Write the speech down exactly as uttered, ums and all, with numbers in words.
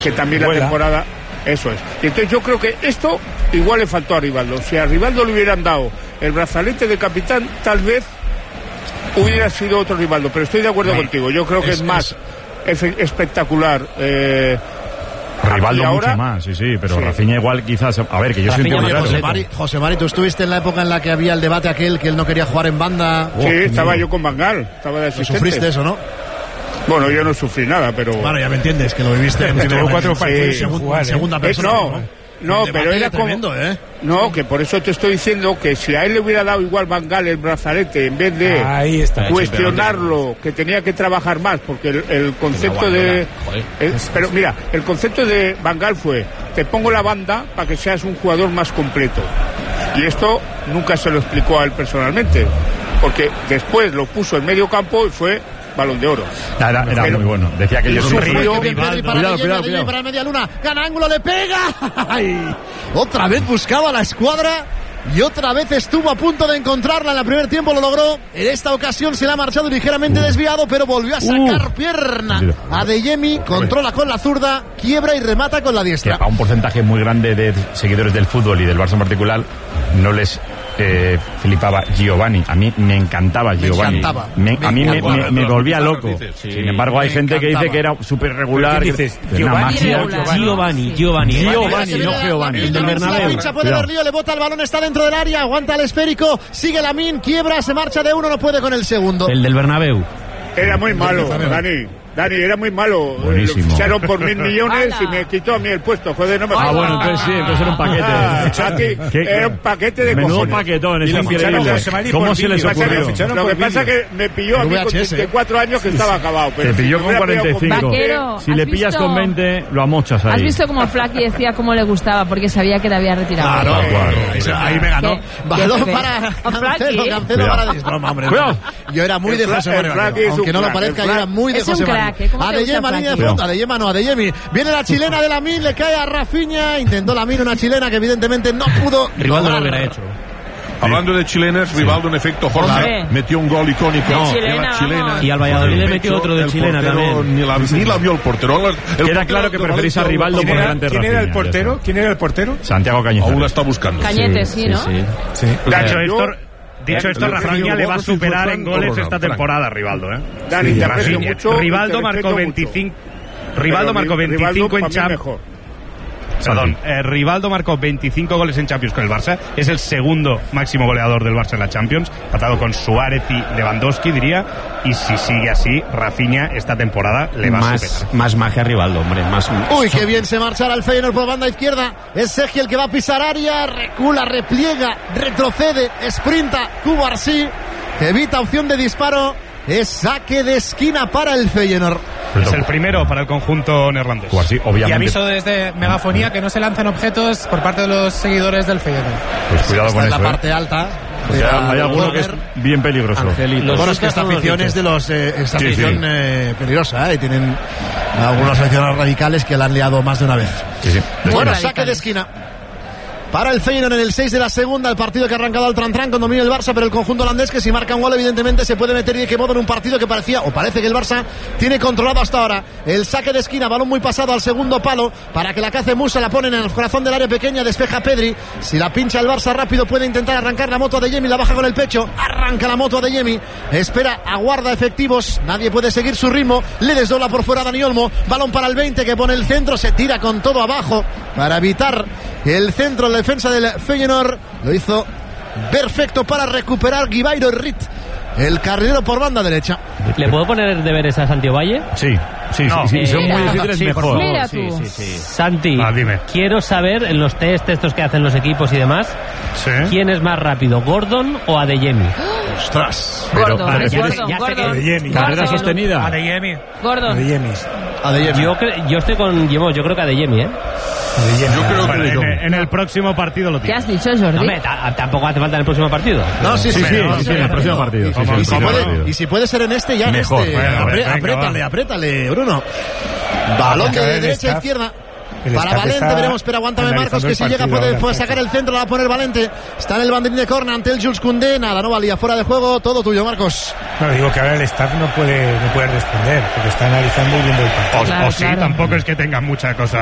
que también Vuela. la temporada, eso es. Y entonces yo creo que esto igual le faltó a Rivaldo. Si a Rivaldo le hubieran dado el brazalete de capitán, tal vez hubiera sido otro Rivaldo, pero estoy de acuerdo Sí. contigo. Yo creo que es, es más es... espectacular. Eh, Rivaldo ahora, mucho más, sí, sí, pero sí. Rafinha igual quizás, a ver, que yo soy un tío muy raro. José Mari, José Mari, tú estuviste en la época en la que había el debate aquel que él no quería jugar en banda. Sí, Oh, estaba miedo. yo con Van Gaal, estaba de asistente. Sufriste eso, ¿no? Bueno, yo no sufrí nada, pero... Bueno, ya me entiendes, que lo viviste en, Estuvo cuatro partidos sí, sin jugar, ¿eh? segunda Es, persona. no, no, El pero debate era como... tremendo, ¿eh? No, que por eso te estoy diciendo que si a él le hubiera dado igual Van Gaal el brazalete, en vez de Ahí está. cuestionarlo, que tenía que trabajar más, porque el, el concepto de... el- pero mira, el concepto de Van Gaal fue, te pongo la banda para que seas un jugador más completo. Y esto nunca se lo explicó a él personalmente, porque después lo puso en medio campo y fue Balón de Oro. Era, era Pero- muy bueno. Decía que yo Sufrió- soy Cuidado, Pedri para Cuidado, Guillem, cuidado, Guillem cuidado. para media luna, gana ángulo, le pega. ¡Ay! Otra vez buscaba la escuadra y otra vez estuvo a punto de encontrarla. En el primer tiempo lo logró. En esta ocasión se le ha marchado ligeramente desviado, pero volvió a sacar Uh. pierna. Adeyemi controla con la zurda, quiebra y remata con la Que diestra. a un porcentaje muy grande de seguidores del fútbol y del Barça en particular no les eh, flipaba Giovanni. A mí me encantaba Giovanni. encantaba. Me- Me a mí me, encantaba. me- me volvía loco. Dices, sí. Sin embargo, hay Me gente que encantaba. dice que era súper regular. ¿Pero qué dices? que era una Giovanni magia. regular. Giovanni, Giovanni. Giovanni, no Giovanni. El El del Bernabéu. La pincha puede Cuidado. ver lío, le bota el balón, está dentro del área, aguanta el esférico, sigue Lamine, quiebra, se marcha de uno, no puede con el segundo. El del Bernabéu. Era muy malo, Dani. Dani, era muy malo. Buenísimo. Lo ficharon por mil millones y me quitó a mí el puesto. Joder, no me Ah, jodas. bueno, entonces sí, entonces era un paquete. Ah, a ti, ¿Qué- era un paquete de Menudo cojones. paquetón, es Y lo ficharon increíble. José Mari ¿Cómo por se les vídeo. Pasa que- ocurrió? ficharon Lo por que pasa vídeo. que me pilló a mí V con H S, treinta y cuatro años que estaba acabado. Pero Te si pilló me con hubiera cuarenta y pillado con cinco. Vaquero, Si ¿has le pillas visto- con veinte, lo amochas ahí. ¿Has visto cómo Flaky decía cómo le gustaba? Porque sabía que le había retirado. Claro, Tal cual. ahí me ganó. ¿Qué? Balón ¿Qué? para A Cancelo, Flaky. Cancelo Cuidado. para... Es broma, hombre. Cuidado. Yo era muy El de Fla- José el María. Flaky es un Aunque no lo crack, parezca, el yo era Flaky- muy de Es un José María. crack, ¿eh? ¿Cómo te gusta Adeyemi, línea de Flaky? fondo, Adeyemi no, Adeyemi. Viene la chilena de Lamine, le cae a Rafinha, intentó Lamine una chilena que evidentemente no pudo. Rivaldo lo lograr. hubiera hecho. Hablando de chilenas, Rivaldo en efecto, Jorge, Hombre. metió un gol icónico De en chilena, la chilena. vamos. Y al Valladolid le De metió hecho, otro de el chilena portero también. Ni la, ni la vio el portero. El, el Queda portero claro que de preferís a Valencia Rivaldo aún- por ¿Quién era, delante de quién era el Rafinha, ya portero? está. ¿Quién era el portero? Santiago Cañizares. Aún la está buscando. Cañete, sí, ¿no? sí. Sí. Dicho Yo- esto, dicho esto, el- Rafinha el- le va a el- superar Frank en goles Corona, esta Frank. temporada, Rivaldo, ¿eh? Dani, te aprecio Rafinha. mucho. y Rivaldo te marcó respeto veinticinco. mucho. Rivaldo Pero marcó Rivaldo veinticinco para en mí Champions. mejor. Perdón, eh, Rivaldo marcó veinticinco goles en Champions con el Barça. Es el segundo máximo goleador del Barça en la Champions, empatado con Suárez y Lewandowski, diría. Y si sigue así, Rafinha esta temporada le va a Más, superar. más magia Rivaldo, hombre. Más... Uy, qué bien se marchará el Feyenoord por banda izquierda. Es Sergi el que va a pisar área, recula, repliega, retrocede, sprinta, Cubarsí, evita opción de disparo. Es saque de esquina para el Feyenoord. Es el primero para el conjunto neerlandés. Pues sí, Y obviamente. aviso desde Megafonía que no se lancen objetos por parte de los seguidores del Feyenoord. Pues cuidado Está con en la eso, ¿eh? parte alta. O sea, hay alguno que es Corner. bien peligroso. Angelito. Bueno, es que esta Los afición es de los. Eh, esta Sí, afición sí. eh, peligrosa, ¿eh? Y tienen algunos aficionados radicales que la han liado más de una vez. Sí, sí. Bueno, radicales. saque de esquina. Para el Feyenoord en el seis de la segunda, el partido que ha arrancado al Tran-Tran con dominio el Barça, pero el conjunto holandés que si marca un gol evidentemente se puede meter y de qué modo en un partido que parecía, o parece que el Barça tiene controlado hasta ahora. El saque de esquina, balón muy pasado al segundo palo, para que la cace Musa, la ponen en el corazón del área pequeña, despeja Pedri. Si la pincha el Barça rápido puede intentar arrancar la moto a Adeyemi, la baja con el pecho, arranca la moto a Adeyemi, espera, aguarda efectivos, nadie puede seguir su ritmo, le desdobla por fuera a Dani Olmo, balón para el veinte que pone el centro, se tira con todo abajo para evitar el centro en la defensa del Feyenoord. Lo hizo perfecto para recuperar Guibairo Rit, el carrilero por banda derecha. ¿Le puedo poner deberes a Santi Valle? Sí, sí, No. sí, sí, son muy Mira. difíciles, Sí, por mejor. favor. Mira Sí, tú. sí, sí. Santi, Ah, dime. quiero saber en los test estos que hacen los equipos y demás, Sí. ¿quién es más rápido, Gordon o Adeyemi? Ostras. Gordon, Pero, ¿prefieres- Gordon, ya sé que- Gordon. Adeyemi. Carrera Gordon. sostenida. Adeyemi. Gordon. Adeyemi. Adeyemi. Yo, cre- yo estoy con Guillermo, yo creo que Adeyemi, ¿eh? Adeyemi. Yo creo que Bueno, le en, doy. en el próximo partido lo ¿Qué tiene. has dicho, No, Jordi? hombre, ta- tampoco hace falta en el próximo partido. No, sí, sí, Sí, sí, no, sí, sí, en el próximo partido. Sí, sí, Y en el si, próximo puede, partido. y si puede ser en este, ya en Mejor. este. Bueno, Apre- venga, apriétale, va. apriétale, Bruno. Balón Acaba de de derecha a estar. izquierda. El Para staff Valente está veremos, pero aguántame analizando Marcos, que el si llega partido puede, ahora, puede Franco. sacar el centro, la va a poner Valente. Está en el banderín de córner ante el Jules Koundé. Nada, no valía, fuera de juego, todo tuyo, Marcos. No, digo que ahora el staff no puede, no puede responder, porque está analizando y viendo el partido. O, Claro, o sí, claro. tampoco es que tengan mucha cosa